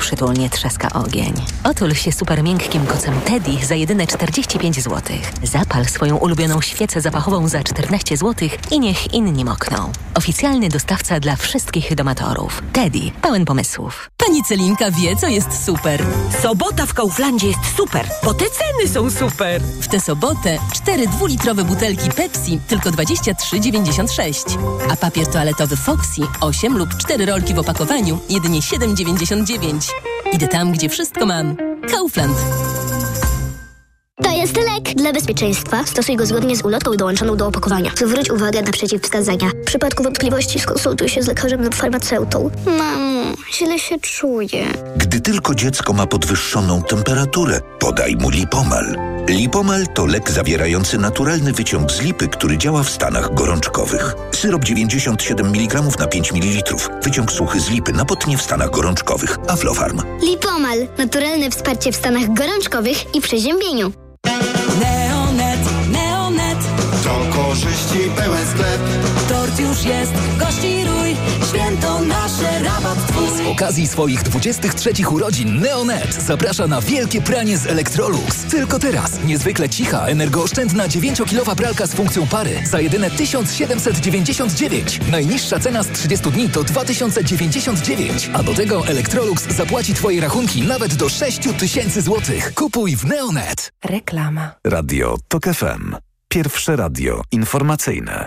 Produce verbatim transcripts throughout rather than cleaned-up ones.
przytulnie trzaska ogień. Otul się super miękkim kocem Teddy za jedyne czterdzieści pięć złotych. Zapal swoją ulubioną świecę zapachową za czternaście złotych i niech inni mokną. Oficjalny dostawca dla wszystkich domatorów. Teddy, pełen pomysłów. Pani Celinka wie, co jest super. Sobota w Kauflandzie jest super, bo te ceny są super. W tę sobotę cztery dwulitrowe butelki Pepsi tylko dwadzieścia trzy dziewięćdziesiąt sześć. A papier toaletowy Foxy osiem lub cztery rolki w opakowaniu jedynie siedem dziewięćdziesiąt dziewięć. Idę tam, gdzie wszystko mam. Kaufland. To jest lek. Dla bezpieczeństwa stosuj go zgodnie z ulotką dołączoną do opakowania. Zwróć uwagę na przeciwwskazania. W przypadku wątpliwości skonsultuj się z lekarzem lub farmaceutą. Mamo, źle się czuję. Gdy tylko dziecko ma podwyższoną temperaturę, podaj mu Lipomal. Lipomal to lek zawierający naturalny wyciąg z lipy, który działa w stanach gorączkowych. Syrop dziewięćdziesiąt siedem miligramów na pięć mililitrów. Wyciąg suchy z lipy na potnie w stanach gorączkowych. Aflofarm. Lipomal. Naturalne wsparcie w stanach gorączkowych i przeziębieniu. Neonet, Neonet. To korzyści pełen sklep. Tort już jest, gości rój. Święto nasze, rabat twój. Z okazji swoich dwudziestych trzecich urodzin Neonet zaprasza na wielkie pranie z Electrolux. Tylko teraz niezwykle cicha, energooszczędna dziewięciokilowa pralka z funkcją pary za jedyne tysiąc siedemset dziewięćdziesiąt dziewięć. Najniższa cena z trzydziestu dni to dwa tysiące dziewięćdziesiąt dziewięć. A do tego Electrolux zapłaci Twoje rachunki nawet do sześć tysięcy złotych. Kupuj w Neonet. Reklama. Radio Tok F M. Pierwsze radio informacyjne.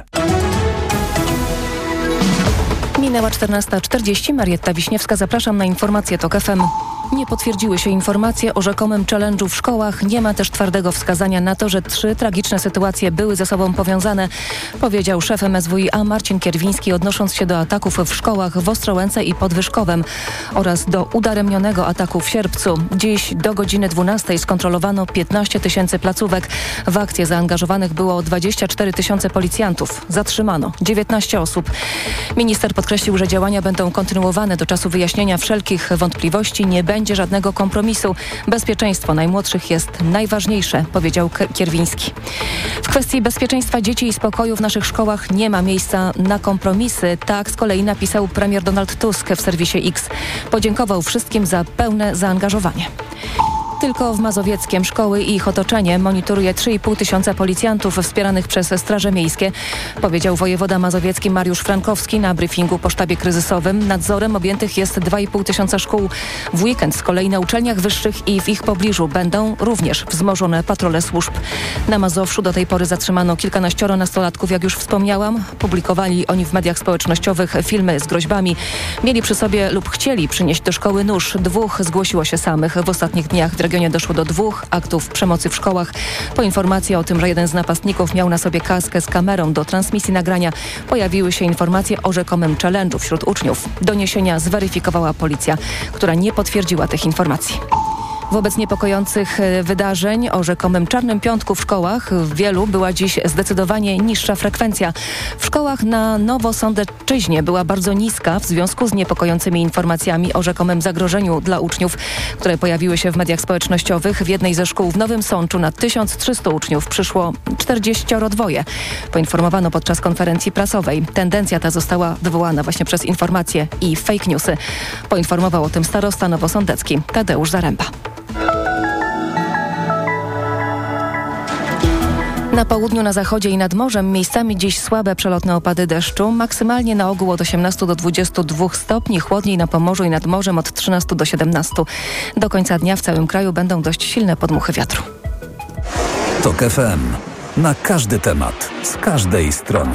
Minęła czternasta czterdzieści. Marietta Wiśniewska, zapraszam na informacje Tok F M. Nie potwierdziły się informacje o rzekomym challenge'u w szkołach. Nie ma też twardego wskazania na to, że trzy tragiczne sytuacje były ze sobą powiązane, powiedział szef M S W i A Marcin Kierwiński, odnosząc się do ataków w szkołach w Ostrołęce i pod Wyszkowem oraz do udaremnionego ataku w Sierpcu. Dziś do godziny dwunastej skontrolowano piętnaście tysięcy placówek. W akcję zaangażowanych było dwadzieścia cztery tysiące policjantów. Zatrzymano dziewiętnaście osób. Minister podkreślił, że działania będą kontynuowane do czasu wyjaśnienia wszelkich wątpliwości. Nie będzie żadnego kompromisu. Bezpieczeństwo najmłodszych jest najważniejsze, powiedział Kierwiński. W kwestii bezpieczeństwa dzieci i spokoju w naszych szkołach nie ma miejsca na kompromisy. Tak z kolei napisał premier Donald Tusk w serwisie X. Podziękował wszystkim za pełne zaangażowanie. Tylko w Mazowieckiem szkoły i ich otoczenie monitoruje trzy i pół tysiąca policjantów wspieranych przez straże miejskie, powiedział wojewoda mazowiecki Mariusz Frankowski na briefingu po sztabie kryzysowym. Nadzorem objętych jest dwa i pół tysiąca szkół. W weekend z kolei na uczelniach wyższych i w ich pobliżu będą również wzmożone patrole służb. Na Mazowszu do tej pory zatrzymano kilkanaścioro nastolatków, jak już wspomniałam. Publikowali oni w mediach społecznościowych filmy z groźbami. Mieli przy sobie lub chcieli przynieść do szkoły nóż. Dwóch zgłosiło się samych. W ostatnich dniach w regionie doszło do dwóch aktów przemocy w szkołach. Po informacji o tym, że jeden z napastników miał na sobie kaskę z kamerą do transmisji nagrania, pojawiły się informacje o rzekomym challenge'u wśród uczniów. Doniesienia zweryfikowała policja, która nie potwierdziła tych informacji. Wobec niepokojących wydarzeń o rzekomym Czarnym Piątku w szkołach w wielu była dziś zdecydowanie niższa frekwencja. W szkołach na Nowosądeczyźnie była bardzo niska w związku z niepokojącymi informacjami o rzekomym zagrożeniu dla uczniów, które pojawiły się w mediach społecznościowych. W jednej ze szkół w Nowym Sączu na tysiąc trzysta uczniów przyszło czterdzieści dwa. Poinformowano podczas konferencji prasowej. Tendencja ta została wywołana właśnie przez informacje i fake newsy. Poinformował o tym starosta nowosądecki Tadeusz Zaręba. Na południu, na zachodzie i nad morzem miejscami dziś słabe przelotne opady deszczu, maksymalnie na ogół od osiemnastu do dwudziestu dwóch stopni, chłodniej na Pomorzu i nad morzem od trzynastu do siedemnastu. Do końca dnia w całym kraju będą dość silne podmuchy wiatru. Tok F M. Na każdy temat, z każdej strony.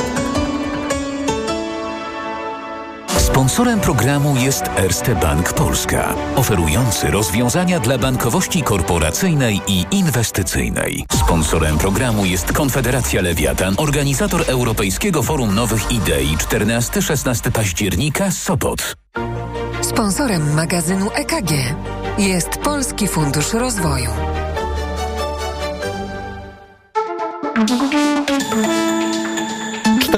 Sponsorem programu jest Erste Bank Polska, oferujący rozwiązania dla bankowości korporacyjnej i inwestycyjnej. Sponsorem programu jest Konfederacja Lewiatan, organizator Europejskiego Forum Nowych Idei czternastego do szesnastego października, Sopot. Sponsorem magazynu E K G jest Polski Fundusz Rozwoju.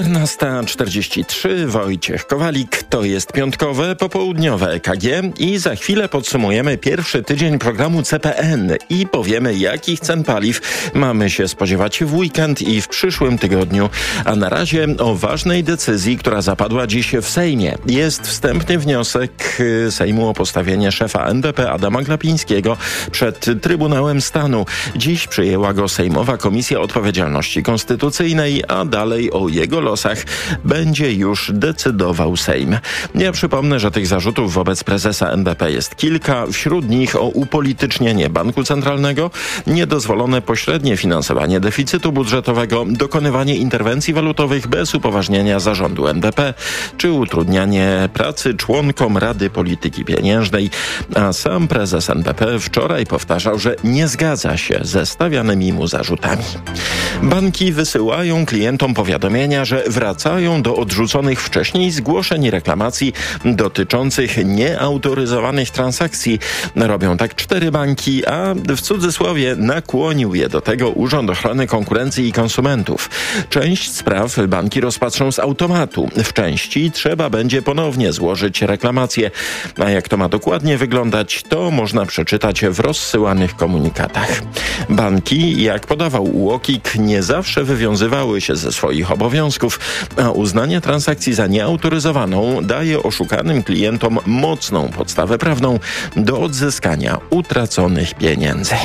czternasta czterdzieści trzy, Wojciech Kowalik, to jest piątkowe, popołudniowe E K G i za chwilę podsumujemy pierwszy tydzień programu C P N i powiemy, jakich cen paliw mamy się spodziewać w weekend i w przyszłym tygodniu. A na razie o ważnej decyzji, która zapadła dziś w Sejmie. Jest wstępny wniosek Sejmu o postawienie szefa N B P Adama Glapińskiego przed Trybunałem Stanu. Dziś przyjęła go Sejmowa Komisja Odpowiedzialności Konstytucyjnej, a dalej o jego losach będzie już decydował Sejm. Ja przypomnę, że tych zarzutów wobec prezesa N B P jest kilka. Wśród nich o upolitycznienie banku centralnego, niedozwolone pośrednie finansowanie deficytu budżetowego, dokonywanie interwencji walutowych bez upoważnienia zarządu N B P, czy utrudnianie pracy członkom Rady Polityki Pieniężnej. A sam prezes N B P wczoraj powtarzał, że nie zgadza się ze stawianymi mu zarzutami. Banki wysyłają klientom powiadomienia, że wracają do odrzuconych wcześniej zgłoszeń i reklamacji dotyczących nieautoryzowanych transakcji. Robią tak cztery banki, a w cudzysłowie nakłonił je do tego Urząd Ochrony Konkurencji i Konsumentów. Część spraw banki rozpatrzą z automatu. W części trzeba będzie ponownie złożyć reklamację. A jak to ma dokładnie wyglądać, to można przeczytać w rozsyłanych komunikatach. Banki, jak podawał U O K I K, nie zawsze wywiązywały się ze swoich obowiązków, a uznanie transakcji za nieautoryzowaną daje oszukanym klientom mocną podstawę prawną do odzyskania utraconych pieniędzy.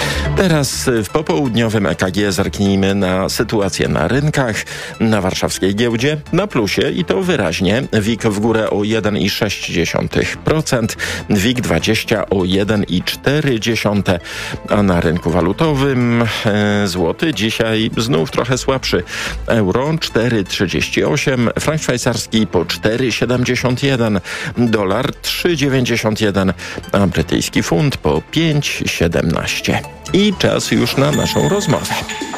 Teraz w popołudniowym E K G zerknijmy na sytuację na rynkach. Na warszawskiej giełdzie na plusie i to wyraźnie. W I K w górę o jeden przecinek sześć procent, W I K dwadzieścia o jeden przecinek cztery procent, a na rynku walutowym e, złoty dzisiaj znów trochę słabszy. Euro cztery przecinek trzydzieści osiem, frank szwajcarski po cztery przecinek siedemdziesiąt jeden, dolar trzy przecinek dziewięćdziesiąt jeden, a brytyjski funt po pięć przecinek siedemnaście. I czas już na naszą rozmowę.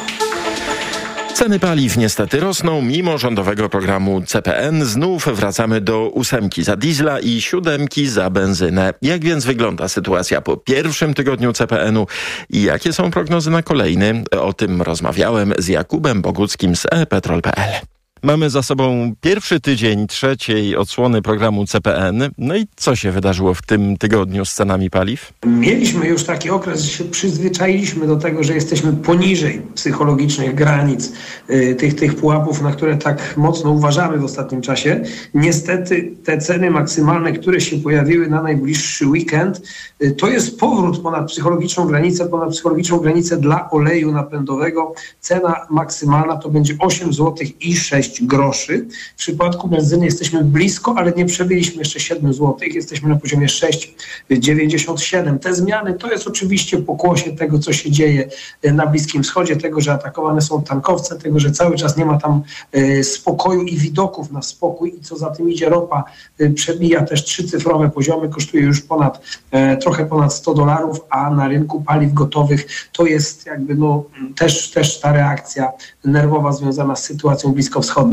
Ceny paliw niestety rosną. Mimo rządowego programu C P N znów wracamy do ósemki za diesla i siódemki za benzynę. Jak więc wygląda sytuacja po pierwszym tygodniu C P N-u i jakie są prognozy na kolejny? O tym rozmawiałem z Jakubem Boguckim z e petrol kropka p l. Mamy za sobą pierwszy tydzień trzeciej odsłony programu C P N. No i co się wydarzyło w tym tygodniu z cenami paliw? Mieliśmy już taki okres, że się przyzwyczailiśmy do tego, że jesteśmy poniżej psychologicznych granic y, tych, tych pułapów, na które tak mocno uważamy w ostatnim czasie. Niestety te ceny maksymalne, które się pojawiły na najbliższy weekend, y, to jest powrót ponad psychologiczną granicę, ponad psychologiczną granicę dla oleju napędowego. Cena maksymalna to będzie osiem złotych i sześć groszy. W przypadku benzyny jesteśmy blisko, ale nie przebyliśmy jeszcze siedem złotych. Jesteśmy na poziomie sześć przecinek dziewięćdziesiąt siedem. Te zmiany to jest oczywiście pokłosie tego, co się dzieje na Bliskim Wschodzie, tego, że atakowane są tankowce, tego, że cały czas nie ma tam y, spokoju i widoków na spokój i co za tym idzie, ropa y, przebija też trzycyfrowe poziomy, kosztuje już ponad, y, trochę ponad sto dolarów, a na rynku paliw gotowych to jest jakby no, też, też ta reakcja nerwowa związana z sytuacją bliskowschodnią.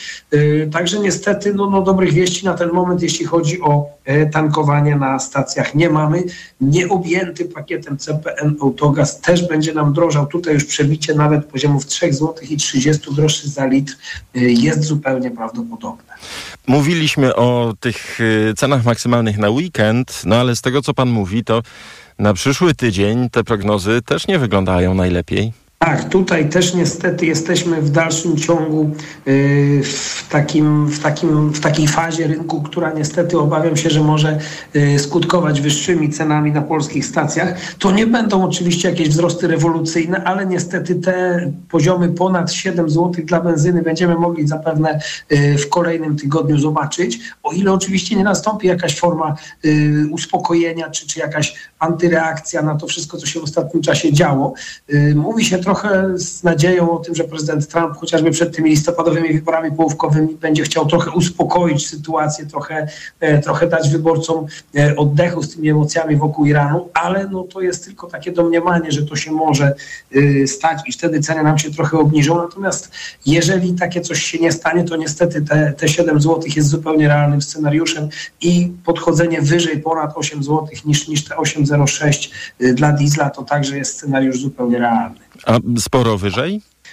Yy, także niestety no, no, dobrych wieści na ten moment, jeśli chodzi o e, tankowanie na stacjach nie mamy. Nieobjęty pakietem C P N Autogaz też będzie nam drożał. Tutaj już przebicie nawet poziomów trzy złote i trzydzieści groszy za litr yy, jest zupełnie prawdopodobne. Mówiliśmy o tych y, cenach maksymalnych na weekend, no ale z tego, co pan mówi, to na przyszły tydzień te prognozy też nie wyglądają najlepiej. Tak, tutaj też niestety jesteśmy w dalszym ciągu yy, w, takim, w, takim, w takiej fazie rynku, która niestety obawiam się, że może yy, skutkować wyższymi cenami na polskich stacjach. To nie będą oczywiście jakieś wzrosty rewolucyjne, ale niestety te poziomy ponad siedem złotych dla benzyny będziemy mogli zapewne yy, w kolejnym tygodniu zobaczyć, o ile oczywiście nie nastąpi jakaś forma yy, uspokojenia czy, czy jakaś antyreakcja na to wszystko, co się w ostatnim czasie działo. Yy, mówi się trochę trochę z nadzieją o tym, że prezydent Trump chociażby przed tymi listopadowymi wyborami połówkowymi będzie chciał trochę uspokoić sytuację, trochę, trochę dać wyborcom oddechu z tymi emocjami wokół Iranu, ale no to jest tylko takie domniemanie, że to się może stać i wtedy ceny nam się trochę obniżą. Natomiast jeżeli takie coś się nie stanie, to niestety te, te siedem złotych jest zupełnie realnym scenariuszem i podchodzenie wyżej ponad osiem złotych niż, niż te osiem zero sześć dla diesla to także jest scenariusz zupełnie realny. A sporo wyżej?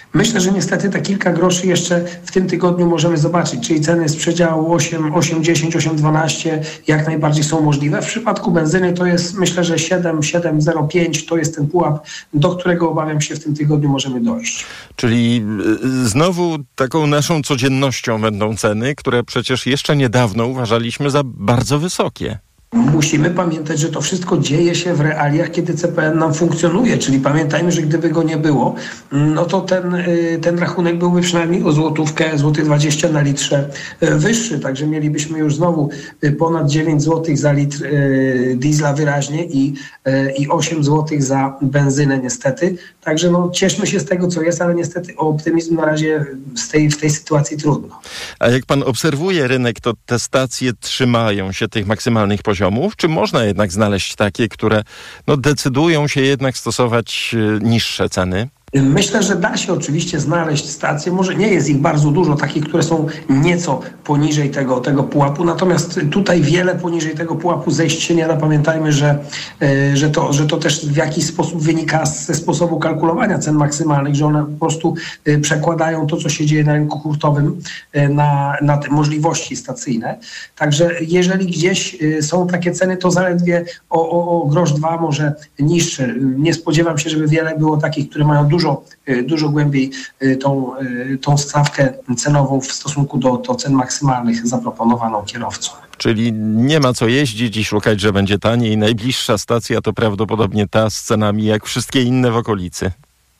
Myślę, że niestety te kilka groszy jeszcze w tym tygodniu możemy zobaczyć, czyli ceny z przedziału osiem, osiem, dziesięć, osiem, dwanaście jak najbardziej są możliwe. W przypadku benzyny to jest, myślę, że siedem, siedem zero pięć to jest ten pułap, do którego obawiam się w tym tygodniu możemy dojść. Czyli znowu taką naszą codziennością będą ceny, które przecież jeszcze niedawno uważaliśmy za bardzo wysokie. Musimy pamiętać, że to wszystko dzieje się w realiach, kiedy C P N nam funkcjonuje, czyli pamiętajmy, że gdyby go nie było, no to ten, ten rachunek byłby przynajmniej o złotówkę, złotych dwadzieścia na litrze wyższy, także mielibyśmy już znowu ponad dziewięć złotych za litr diesla wyraźnie i, i osiem złotych za benzynę niestety, także no cieszmy się z tego, co jest, ale niestety o optymizm na razie z tej, w tej sytuacji trudno. A jak pan obserwuje rynek, to te stacje trzymają się tych maksymalnych poziomów? Czy można jednak znaleźć takie, które no, decydują się jednak stosować y, niższe ceny? Myślę, że da się oczywiście znaleźć stacje, może nie jest ich bardzo dużo, takich, które są nieco poniżej tego, tego pułapu, natomiast tutaj wiele poniżej tego pułapu zejść się nie da. Pamiętajmy, że, że, to, że to też w jakiś sposób wynika ze sposobu kalkulowania cen maksymalnych, że one po prostu przekładają to, co się dzieje na rynku hurtowym na, na te możliwości stacyjne. Także jeżeli gdzieś są takie ceny, to zaledwie o, o, o grosz dwa może niższe. Nie spodziewam się, żeby wiele było takich, które mają dużo Dużo, dużo głębiej tą, tą stawkę cenową w stosunku do, do cen maksymalnych zaproponowaną kierowcom. Czyli nie ma co jeździć i szukać, że będzie taniej. Najbliższa stacja to prawdopodobnie ta z cenami jak wszystkie inne w okolicy.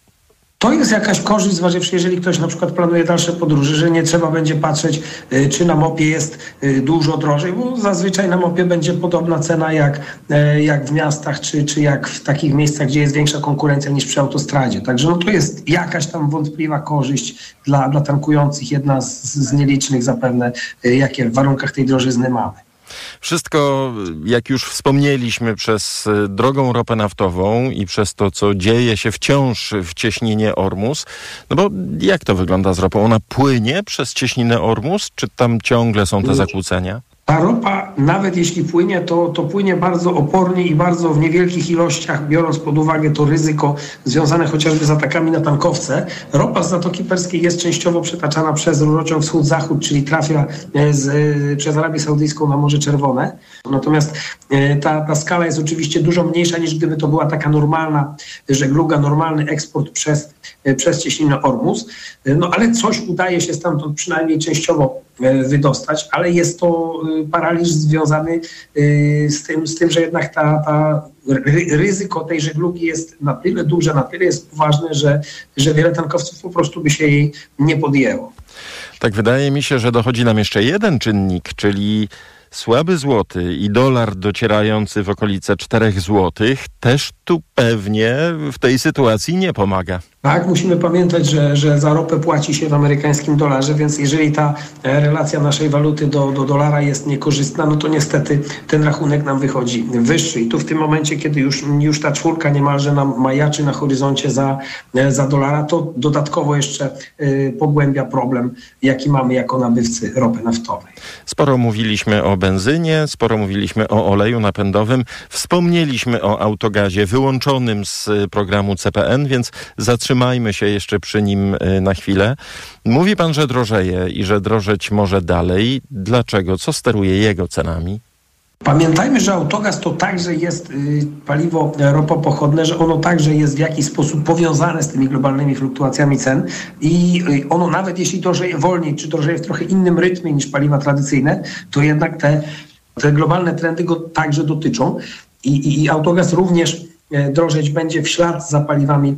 To jest jakaś korzyść, zważywszy, jeżeli ktoś na przykład planuje dalsze podróże, że nie trzeba będzie patrzeć, czy na mopie jest dużo drożej, bo zazwyczaj na mopie będzie podobna cena jak, jak w miastach, czy, czy jak w takich miejscach, gdzie jest większa konkurencja niż przy autostradzie. Także no to jest jakaś tam wątpliwa korzyść dla, dla tankujących, jedna z, z nielicznych zapewne, jakie w warunkach tej drożyzny mamy. Wszystko, jak już wspomnieliśmy, przez drogą ropę naftową i przez to, co dzieje się wciąż w cieśninie Ormus. No bo jak to wygląda z ropą? Ona płynie przez cieśninę Ormus, czy tam ciągle są te zakłócenia? Ta ropa, nawet jeśli płynie, to, to płynie bardzo opornie i bardzo w niewielkich ilościach, biorąc pod uwagę to ryzyko związane chociażby z atakami na tankowce. Ropa z Zatoki Perskiej jest częściowo przetaczana przez rurociąg wschód-zachód, czyli trafia z, przez Arabię Saudyjską na Morze Czerwone. Natomiast ta, ta skala jest oczywiście dużo mniejsza, niż gdyby to była taka normalna żegluga, normalny eksport przez, przez cieśninę Ormus. No ale coś udaje się stamtąd przynajmniej częściowo wydostać, ale jest to paraliż związany z tym, z tym że jednak ta, ta ryzyko tej żeglugi jest na tyle duże, na tyle jest poważne, że, że wiele tankowców po prostu by się jej nie podjęło. Tak, wydaje mi się, że dochodzi nam jeszcze jeden czynnik, czyli słaby złoty i dolar docierający w okolice czterech złotych też tu pewnie w tej sytuacji nie pomaga. Tak, musimy pamiętać, że, że za ropę płaci się w amerykańskim dolarze, więc jeżeli ta relacja naszej waluty do, do dolara jest niekorzystna, no to niestety ten rachunek nam wychodzi wyższy. I tu w tym momencie, kiedy już, już ta czwórka niemalże nam majaczy na horyzoncie za, za dolara, to dodatkowo jeszcze y, pogłębia problem, jaki mamy jako nabywcy ropy naftowej. Sporo mówiliśmy o benzynie, sporo mówiliśmy o oleju napędowym, wspomnieliśmy o autogazie wyłączonym z programu C P N, więc zatrzymajmy się jeszcze przy nim na chwilę. Mówi pan, że drożeje i że drożeć może dalej. Dlaczego? Co steruje jego cenami? Pamiętajmy, że autogaz to także jest y, paliwo ropopochodne, że ono także jest w jakiś sposób powiązane z tymi globalnymi fluktuacjami cen i y, ono nawet jeśli drożeje wolniej, czy drożeje w trochę innym rytmie niż paliwa tradycyjne, to jednak te, te globalne trendy go także dotyczą i, i, i autogaz również y, drożeć będzie w ślad za paliwami,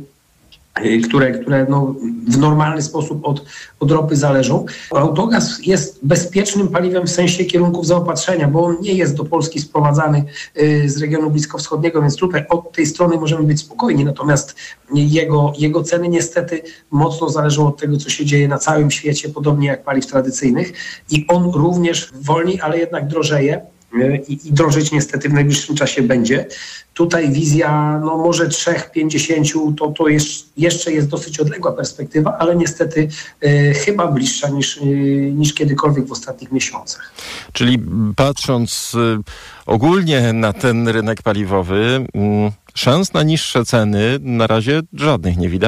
które, które no w normalny sposób od, od ropy zależą. Autogaz jest bezpiecznym paliwem w sensie kierunków zaopatrzenia, bo on nie jest do Polski sprowadzany z regionu bliskowschodniego, więc tutaj od tej strony możemy być spokojni. Natomiast jego, jego ceny niestety mocno zależą od tego, co się dzieje na całym świecie, podobnie jak paliw tradycyjnych. I on również wolniej, ale jednak drożeje. I, i drożeć niestety w najbliższym czasie będzie. Tutaj wizja no może trzy pięćdziesiąt to, to jest, jeszcze jest dosyć odległa perspektywa, ale niestety y, chyba bliższa niż, y, niż kiedykolwiek w ostatnich miesiącach. Czyli patrząc y, ogólnie na ten rynek paliwowy, y, szans na niższe ceny na razie żadnych nie widać?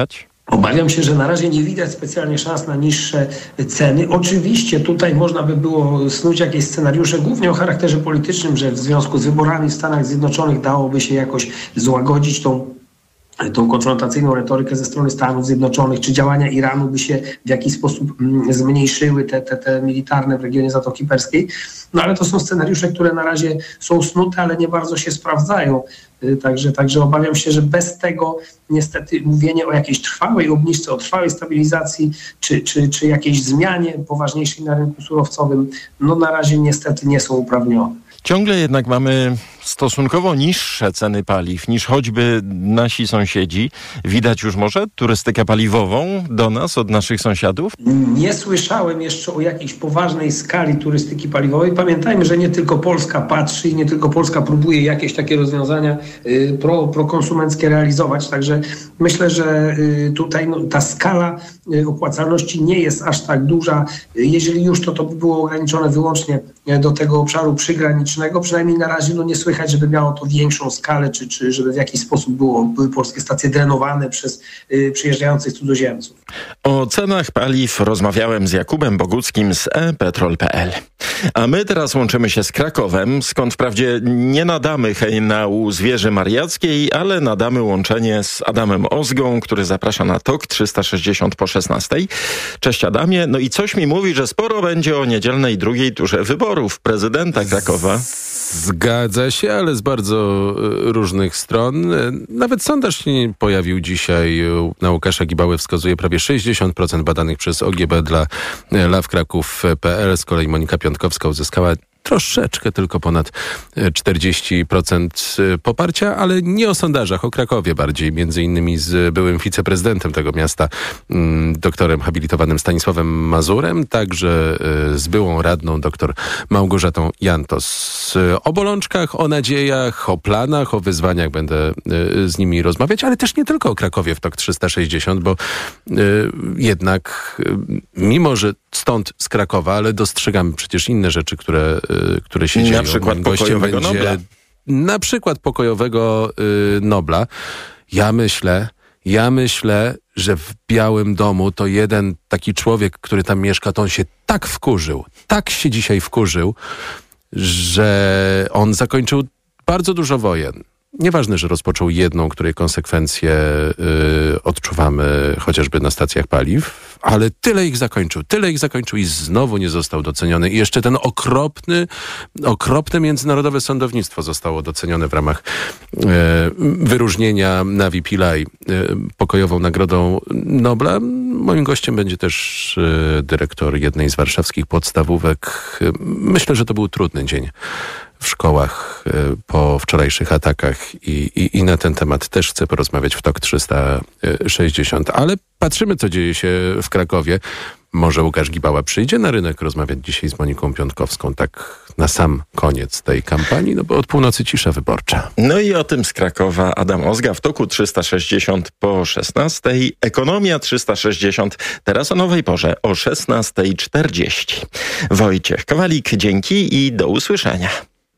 Obawiam się, że na razie nie widać specjalnie szans na niższe ceny. Oczywiście tutaj można by było snuć jakieś scenariusze, głównie o charakterze politycznym, że w związku z wyborami w Stanach Zjednoczonych dałoby się jakoś złagodzić tą tą konfrontacyjną retorykę ze strony Stanów Zjednoczonych, czy działania Iranu by się w jakiś sposób zmniejszyły, te, te, te militarne w regionie Zatoki Perskiej. No ale to są scenariusze, które na razie są snute, ale nie bardzo się sprawdzają. Także, także obawiam się, że bez tego niestety mówienie o jakiejś trwałej obniżce, o trwałej stabilizacji, czy, czy, czy jakiejś zmianie poważniejszej na rynku surowcowym, no na razie niestety nie są uprawnione. Ciągle jednak mamy stosunkowo niższe ceny paliw niż choćby nasi sąsiedzi. Widać już może turystykę paliwową do nas, od naszych sąsiadów? Nie słyszałem jeszcze o jakiejś poważnej skali turystyki paliwowej. Pamiętajmy, że nie tylko Polska patrzy i nie tylko Polska próbuje jakieś takie rozwiązania y, pro, prokonsumenckie realizować. Także myślę, że y, tutaj no, ta skala y, opłacalności nie jest aż tak duża. Jeżeli już, to to by było ograniczone wyłącznie do tego obszaru przygranicznego. Przynajmniej na razie no, nie słychać, żeby miało to większą skalę, czy, czy żeby w jakiś sposób było, były polskie stacje drenowane przez y, przyjeżdżających cudzoziemców. O cenach paliw rozmawiałem z Jakubem Boguckim z e petrol kropka p l. A my teraz łączymy się z Krakowem, skąd wprawdzie nie nadamy hejnału z wieży mariackiej, ale nadamy łączenie z Adamem Ozgą, który zaprasza na TOK trzysta sześćdziesiąt po szesnastej. Cześć Adamie, no i coś mi mówi, że sporo będzie o niedzielnej drugiej turze wyborów prezydenta Krakowa. Zgadza się, ale z bardzo różnych stron. Nawet sondaż się nie pojawił dzisiaj. Na Łukasza Gibały wskazuje prawie sześćdziesiąt procent badanych przez O G B dla Love Kraków kropka p l. Z kolei Monika Piątkowska uzyskała troszeczkę tylko ponad czterdzieści procent poparcia, ale nie o sondażach, o Krakowie bardziej, między innymi z byłym wiceprezydentem tego miasta, doktorem habilitowanym Stanisławem Mazurem, także z byłą radną doktor Małgorzatą Jantos. O bolączkach, o nadziejach, o planach, o wyzwaniach będę z nimi rozmawiać, ale też nie tylko o Krakowie w TOK trzysta sześćdziesiąt, bo jednak mimo, że stąd z Krakowa, ale dostrzegamy przecież inne rzeczy, które które się dzieją. Na przykład pokojowego będzie, Nobla. Na przykład pokojowego y, Nobla. Ja myślę, ja myślę, że w Białym Domu to jeden taki człowiek, który tam mieszka, to on się tak wkurzył, tak się dzisiaj wkurzył, że on zakończył bardzo dużo wojen. Nieważne, że rozpoczął jedną, której konsekwencje y, odczuwamy chociażby na stacjach paliw, ale tyle ich zakończył, tyle ich zakończył i znowu nie został doceniony. I jeszcze ten okropny, okropne międzynarodowe sądownictwo zostało docenione w ramach y, wyróżnienia Navi Pillay y, pokojową Nagrodą Nobla. Moim gościem będzie też y, dyrektor jednej z warszawskich podstawówek. Y, myślę, że to był trudny dzień w szkołach po wczorajszych atakach i, i, i na ten temat też chcę porozmawiać w TOK trzysta sześćdziesiąt. Ale patrzymy, co dzieje się w Krakowie. Może Łukasz Gibała przyjdzie na rynek rozmawiać dzisiaj z Moniką Piątkowską, tak na sam koniec tej kampanii, no bo od północy cisza wyborcza. No i o tym z Krakowa Adam Ozga w TOKu trzysta sześćdziesiąt po szesnastej. Ekonomia trzysta sześćdziesiąt, teraz o nowej porze, o szesnasta czterdzieści. Wojciech Kowalik, dzięki i do usłyszenia.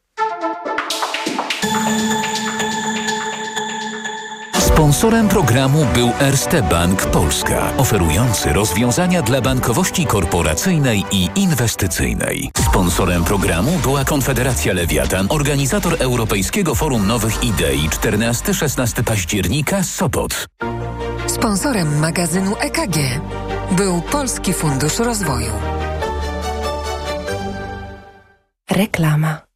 Sponsorem programu był Erste Bank Polska, oferujący rozwiązania dla bankowości korporacyjnej i inwestycyjnej. Sponsorem programu była Konfederacja Lewiatan, organizator Europejskiego Forum Nowych Idei czternastego szesnastego października, Sopot. Sponsorem magazynu E K G był Polski Fundusz Rozwoju. Reklama.